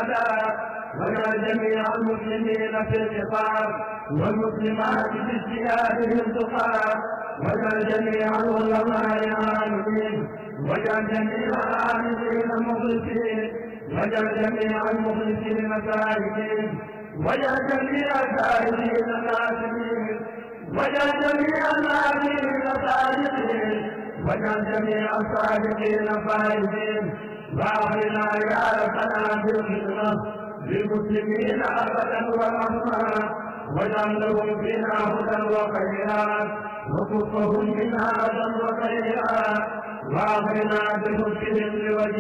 الأداء، واجعل جميع المسلمين في الخطاب والمسلمات في اجتهادهم تقى، واجعل جميع العلماء عاملين، واجعل جميع العاملين مخلصين، واجعل جميع المخلصين سائلين، واجعل جميع السائلين ناسين، واجعل جميع الناسين صادقين، واجعل جميع الصادقين فائزين، واغفرنا يا ربنا بالخدمة للمسلمين أبدا ورحمة، واجعل لهم فينا هدى وخيرات وكفهم منا أذى وخيرات، واغفرنا بحسنهم لوجهك